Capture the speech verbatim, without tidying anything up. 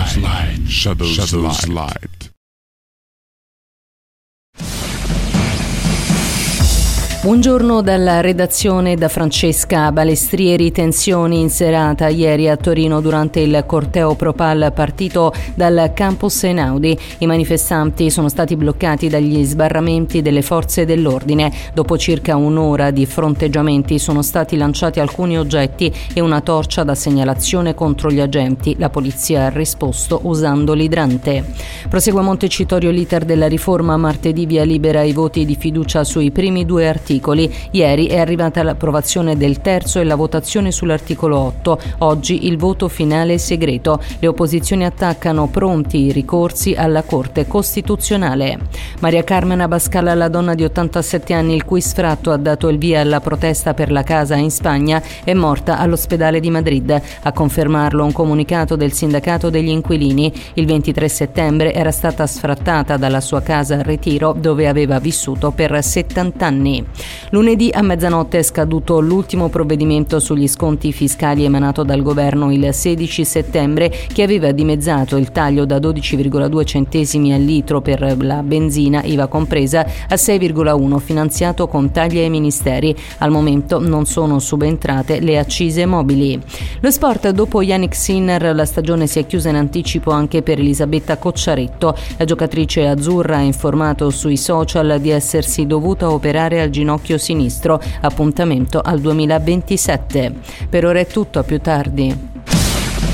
slide, shadows, shadows slide. Buongiorno dalla redazione da Francesca Balestrieri. Tensioni in serata ieri a Torino durante il corteo Propal partito dal campus Einaudi. I manifestanti sono stati bloccati dagli sbarramenti delle forze dell'ordine. Dopo circa un'ora di fronteggiamenti sono stati lanciati alcuni oggetti e una torcia da segnalazione contro gli agenti. La polizia ha risposto usando l'idrante. Prosegue a Montecitorio l'iter della riforma. Martedì via libera i voti di fiducia sui primi due articoli. Ieri è arrivata l'approvazione del terzo e la votazione sull'articolo otto. Oggi il voto finale è segreto. Le opposizioni attaccano pronti i ricorsi alla Corte Costituzionale. Maria Carmen Abascal, la donna di ottantasette anni il cui sfratto ha dato il via alla protesta per la casa in Spagna, è morta all'ospedale di Madrid. A confermarlo un comunicato del sindacato degli inquilini. Il ventitré settembre era stata sfrattata dalla sua casa a Retiro, dove aveva vissuto per settanta anni. Lunedì a mezzanotte è scaduto l'ultimo provvedimento sugli sconti fiscali emanato dal governo il sedici settembre, che aveva dimezzato il taglio da dodici virgola due centesimi al litro per la benzina, I V A compresa, a sei virgola uno, finanziato con tagli ai ministeri. Al momento non sono subentrate le accise mobili. Lo sport: dopo Yannick Sinner la stagione si è chiusa in anticipo anche per Elisabetta Cocciaretto. La giocatrice azzurra ha informato sui social di essersi dovuta operare al ginocchio sinistro, appuntamento al duemilaventisette. Per ora è tutto, a più tardi.